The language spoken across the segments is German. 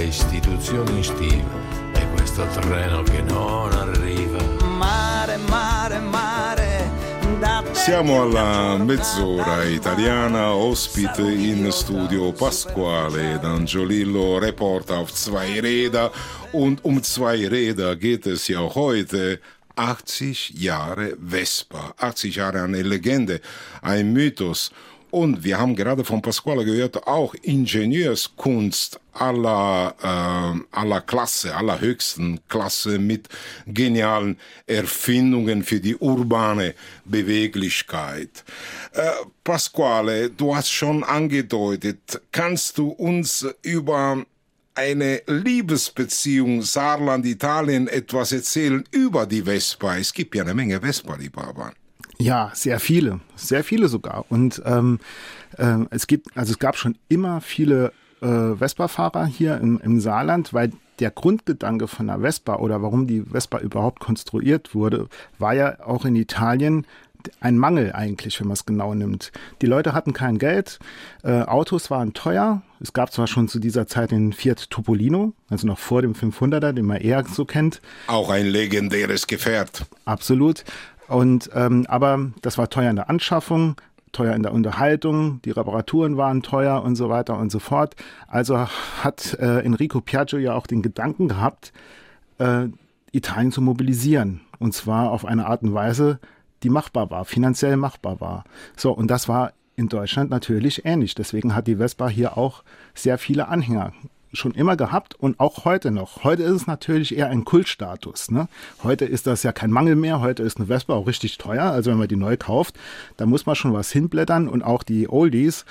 le istituzioni in stiva e questo treno che non arriva. Mare, mare, mare, da te. Siamo alla mezz'ora italiana, ospite in studio Pasquale D'Angiolillo, Reporter auf zwei Räder. Und um zwei Räder geht es ja heute. 80 Jahre Vespa, 80 Jahre eine Legende, ein Mythos. Und wir haben gerade von Pasquale gehört, auch Ingenieurskunst aller Klasse, allerhöchsten Klasse mit genialen Erfindungen für die urbane Beweglichkeit. Pasquale, du hast schon angedeutet, kannst du uns über eine Liebesbeziehung Saarland-Italien etwas erzählen über die Vespa? Es gibt ja eine Menge Vespa-Liebhaber. Ja, sehr viele sogar. Und es gab schon immer viele Vespa-Fahrer hier im Saarland, weil der Grundgedanke von der Vespa oder warum die Vespa überhaupt konstruiert wurde, war ja auch in Italien ein Mangel eigentlich, wenn man es genau nimmt. Die Leute hatten kein Geld, Autos waren teuer. Es gab zwar schon zu dieser Zeit den Fiat Topolino, also noch vor dem 500er, den man eher so kennt. Auch ein legendäres Gefährt. Absolut. Und aber das war teuer in der Anschaffung, teuer in der Unterhaltung, die Reparaturen waren teuer und so weiter und so fort. Also hat Enrico Piaggio ja auch den Gedanken gehabt, Italien zu mobilisieren. Und zwar auf eine Art und Weise, die machbar war, finanziell machbar war. So, und das war in Deutschland natürlich ähnlich. Deswegen hat die Vespa hier auch sehr viele Anhänger schon immer gehabt und auch heute noch. Heute ist es natürlich eher ein Kultstatus, ne? Heute ist das ja kein Mangel mehr. Heute ist eine Vespa auch richtig teuer. Also wenn man die neu kauft, da muss man schon was hinblättern und auch die Oldies,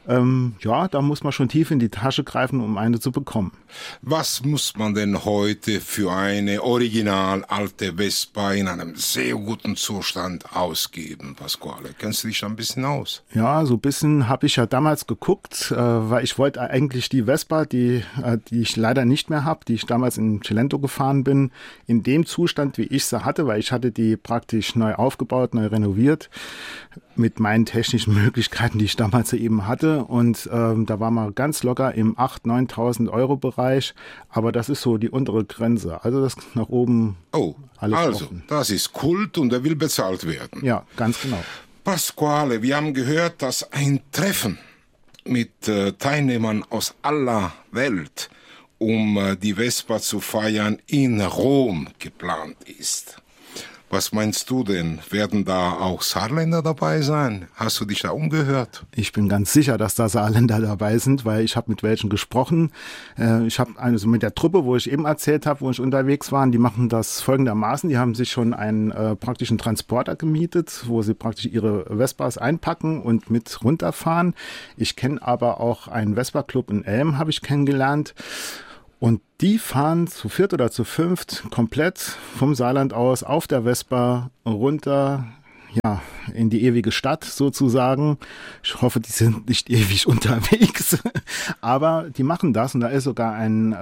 da muss man schon tief in die Tasche greifen, um eine zu bekommen. Was muss man denn heute für eine original alte Vespa in einem sehr guten Zustand ausgeben, Pasquale? Kennst du dich da ein bisschen aus? Ja, so ein bisschen habe ich ja damals geguckt, weil ich wollte eigentlich die Vespa, die ich leider nicht mehr habe, die ich damals in Cilento gefahren bin, in dem Zustand, wie ich sie hatte, weil ich hatte die praktisch neu aufgebaut, neu renoviert, mit meinen technischen Möglichkeiten, die ich damals eben hatte. Und da war man ganz locker im 8.000, 9.000 Euro Bereich. Aber das ist so die untere Grenze. Also das nach oben alles also offen. Das ist Kult und er will bezahlt werden. Ja, ganz genau. Pasquale, wir haben gehört, dass ein Treffen mit Teilnehmern aus aller Welt, um die Vespa zu feiern, in Rom geplant ist. Was meinst du denn? Werden da auch Saarländer dabei sein? Hast du dich da umgehört? Ich bin ganz sicher, dass da Saarländer dabei sind, weil ich habe mit welchen gesprochen. Ich habe also mit der Truppe, wo ich eben erzählt habe, wo ich unterwegs war, die machen das folgendermaßen. Die haben sich schon einen praktischen Transporter gemietet, wo sie praktisch ihre Vespas einpacken und mit runterfahren. Ich kenne aber auch einen Vespa-Club in Elm, habe ich kennengelernt. Und die fahren zu viert oder zu fünft komplett vom Saarland aus auf der Vespa runter, ja, in die ewige Stadt sozusagen. Ich hoffe, die sind nicht ewig unterwegs, aber die machen das. Und da ist sogar ein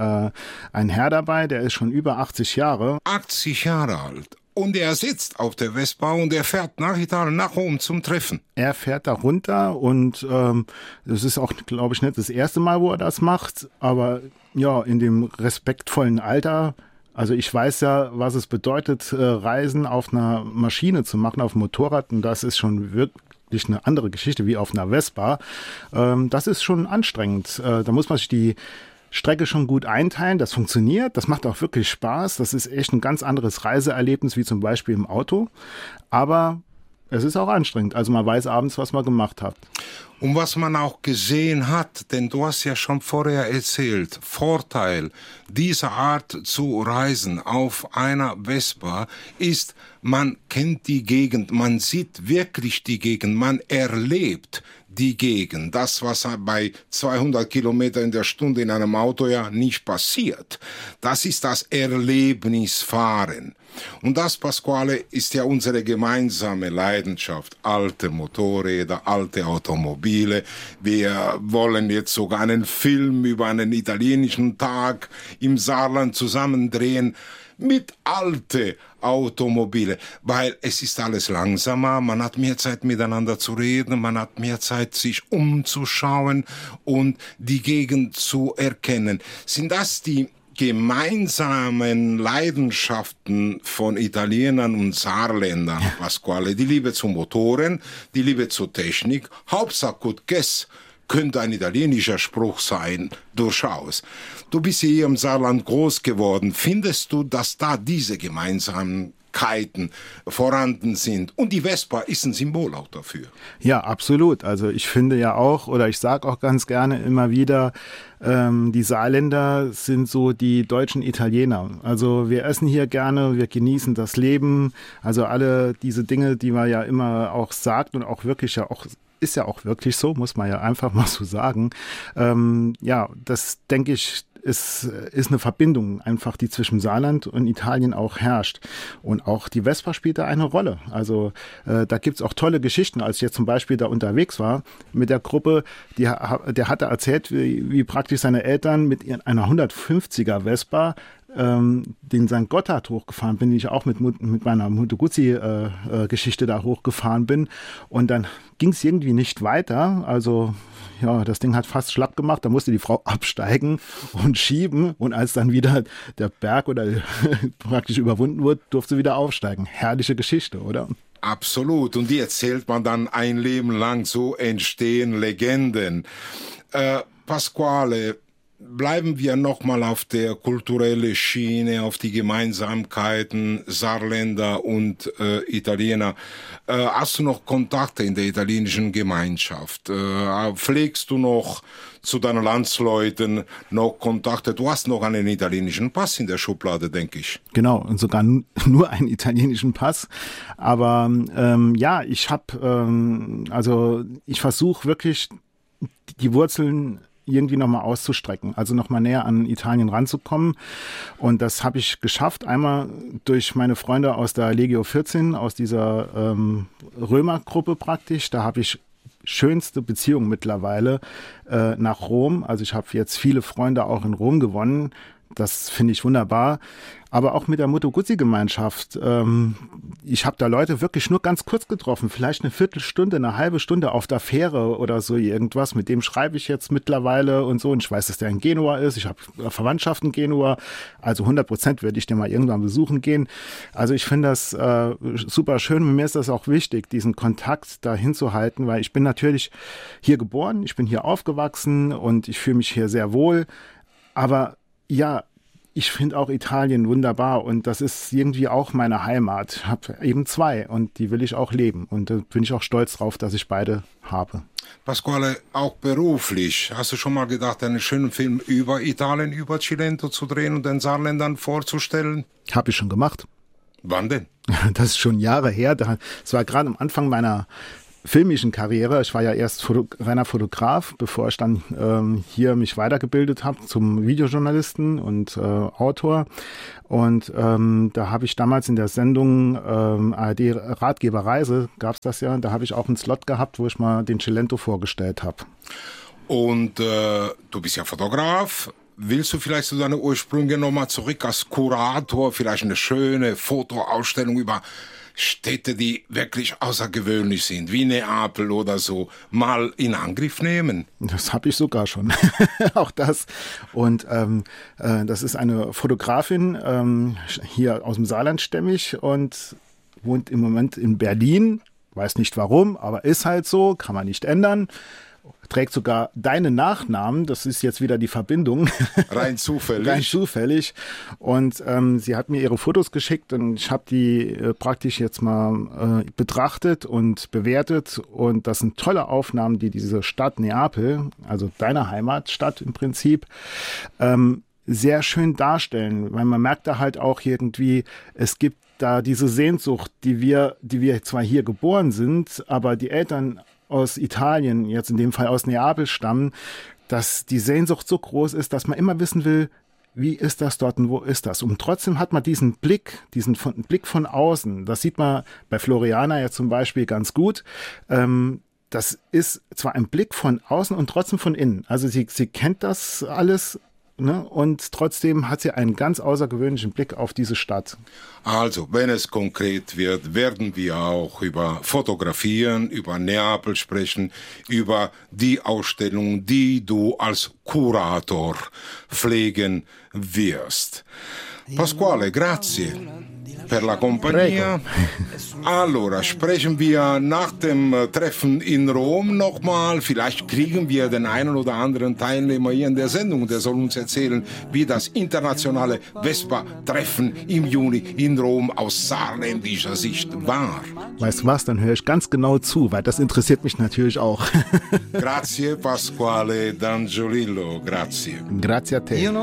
Herr dabei, der ist schon über 80 Jahre. 80 Jahre alt. Und er sitzt auf der Vespa und er fährt nach Italien, nach Rom zum Treffen. Er fährt da runter und das ist auch, glaube ich, nicht das erste Mal, wo er das macht, aber ja, in dem respektvollen Alter. Also ich weiß ja, was es bedeutet, Reisen auf einer Maschine zu machen, auf dem Motorrad, und das ist schon wirklich eine andere Geschichte wie auf einer Vespa. Das ist schon anstrengend. Da muss man sich die Strecke schon gut einteilen, das funktioniert, das macht auch wirklich Spaß, das ist echt ein ganz anderes Reiseerlebnis wie zum Beispiel im Auto, aber es ist auch anstrengend, also man weiß abends, was man gemacht hat. Und was man auch gesehen hat, denn du hast ja schon vorher erzählt, Vorteil dieser Art zu reisen auf einer Vespa ist, man kennt die Gegend, man sieht wirklich die Gegend, man erlebt die Gegend. Das, was bei 200 Kilometer in der Stunde in einem Auto ja nicht passiert. Das ist das Erlebnisfahren. Und das, Pasquale, ist ja unsere gemeinsame Leidenschaft. Alte Motorräder, alte Automobile. Wir wollen jetzt sogar einen Film über einen italienischen Tag im Saarland zusammen drehen. mit alten Automobile, weil es ist alles langsamer, man hat mehr Zeit miteinander zu reden, man hat mehr Zeit sich umzuschauen und die Gegend zu erkennen. Sind das die gemeinsamen Leidenschaften von Italienern und Saarländern, Pasquale? Die Liebe zu Motoren, die Liebe zur Technik, Hauptsache gut Guess, könnte ein italienischer Spruch sein, durchaus. Du bist hier im Saarland groß geworden. Findest du, dass da diese Gemeinsamkeiten vorhanden sind? Und die Vespa ist ein Symbol auch dafür. Ja, absolut. Also ich finde ja auch, oder ich sage auch ganz gerne immer wieder, die Saarländer sind so die deutschen Italiener. Also wir essen hier gerne, wir genießen das Leben. Also alle diese Dinge, die man ja immer auch sagt und auch wirklich ja auch ist ja auch wirklich so, muss man ja einfach mal so sagen. Ja, das denke ich, ist eine Verbindung einfach, die zwischen Saarland und Italien auch herrscht. Und auch die Vespa spielt da eine Rolle. Also da gibt's auch tolle Geschichten. Als ich jetzt zum Beispiel da unterwegs war mit der Gruppe, der hatte erzählt, wie praktisch seine Eltern mit einer 150er Vespa den St. Gotthard hochgefahren bin, die ich auch mit meiner Moto Guzzi-Geschichte da hochgefahren bin. Und dann ging es irgendwie nicht weiter. Also ja, das Ding hat fast schlapp gemacht. Da musste die Frau absteigen und schieben. Und als dann wieder der Berg oder praktisch überwunden wurde, durfte sie wieder aufsteigen. Herrliche Geschichte, oder? Absolut. Und die erzählt man dann ein Leben lang. So entstehen Legenden. Pasquale, bleiben wir nochmal auf der kulturellen Schiene, auf die Gemeinsamkeiten Saarländer und Italiener. Hast du noch Kontakte in der italienischen Gemeinschaft? Pflegst du noch zu deinen Landsleuten noch Kontakte? Du hast noch einen italienischen Pass in der Schublade, denke ich. Genau, und sogar nur einen italienischen Pass. Aber ja, ich versuche wirklich die Wurzeln irgendwie nochmal auszustrecken, also nochmal näher an Italien ranzukommen. Und das habe ich geschafft, einmal durch meine Freunde aus der Legio 14, aus dieser Römergruppe praktisch. Da habe ich schönste Beziehung mittlerweile nach Rom. Also ich habe jetzt viele Freunde auch in Rom gewonnen. Das finde ich wunderbar. Aber auch mit der Moto Guzzi-Gemeinschaft. Ich habe da Leute wirklich nur ganz kurz getroffen. Vielleicht eine Viertelstunde, eine halbe Stunde auf der Fähre oder so irgendwas. Mit dem schreibe ich jetzt mittlerweile und so. Und ich weiß, dass der in Genua ist. Ich habe Verwandtschaft in Genua. Also 100% würde ich den mal irgendwann besuchen gehen. Also ich finde das super schön. Und mir ist das auch wichtig, diesen Kontakt dahin zu halten, weil ich bin natürlich hier geboren. Ich bin hier aufgewachsen und ich fühle mich hier sehr wohl. Aber ja, ich finde auch Italien wunderbar und das ist irgendwie auch meine Heimat. Ich habe eben zwei und die will ich auch leben und da bin ich auch stolz drauf, dass ich beide habe. Pasquale, auch beruflich, hast du schon mal gedacht, einen schönen Film über Italien, über Cilento zu drehen und den Saarländern vorzustellen? Habe ich schon gemacht. Wann denn? Das ist schon Jahre her. Das war gerade am Anfang meiner filmischen Karriere. Ich war ja erst reiner Fotograf, bevor ich dann hier mich weitergebildet habe zum Videojournalisten und Autor. Und da habe ich damals in der Sendung ARD Ratgeberreise, gab es das ja, da habe ich auch einen Slot gehabt, wo ich mal den Cilento vorgestellt habe. Und du bist ja Fotograf. Willst du vielleicht zu deinen Ursprüngen nochmal zurück als Kurator, vielleicht eine schöne Fotoausstellung über Städte, die wirklich außergewöhnlich sind, wie Neapel oder so, mal in Angriff nehmen? Das habe ich sogar schon. Auch das. Und das ist eine Fotografin, hier aus dem Saarland stämmig und wohnt im Moment in Berlin. Weiß nicht warum, aber ist halt so, kann man nicht ändern. Trägt sogar deinen Nachnamen, das ist jetzt wieder die Verbindung. Rein zufällig. Rein zufällig. Und sie hat mir ihre Fotos geschickt und ich habe die praktisch jetzt mal betrachtet und bewertet. Und das sind tolle Aufnahmen, die diese Stadt Neapel, also deine Heimatstadt im Prinzip, sehr schön darstellen. Weil man merkt da halt auch irgendwie, es gibt da diese Sehnsucht, die wir zwar hier geboren sind, aber die Eltern aus Italien, jetzt in dem Fall aus Neapel stammen, dass die Sehnsucht so groß ist, dass man immer wissen will, wie ist das dort und wo ist das? Und trotzdem hat man diesen Blick von außen. Das sieht man bei Floriana ja zum Beispiel ganz gut. Das ist zwar ein Blick von außen und trotzdem von innen. Also sie kennt das alles ne? Und trotzdem hat sie einen ganz außergewöhnlichen Blick auf diese Stadt. Also, wenn es konkret wird, werden wir auch über Fotografien, über Neapel sprechen, über die Ausstellung, die du als Kurator pflegen wirst. Pasquale, grazie per la compagnia. Allora, sprechen wir nach dem Treffen in Rom nochmal. Vielleicht kriegen wir den einen oder anderen Teilnehmer hier in der Sendung, der soll uns erzählen, wie das internationale Vespa-Treffen im Juni in Rom aus saarländischer Sicht war. Weißt du was, dann höre ich ganz genau zu, weil das interessiert mich natürlich auch. Grazie Pasquale D'Angiolillo, grazie. Grazie a te.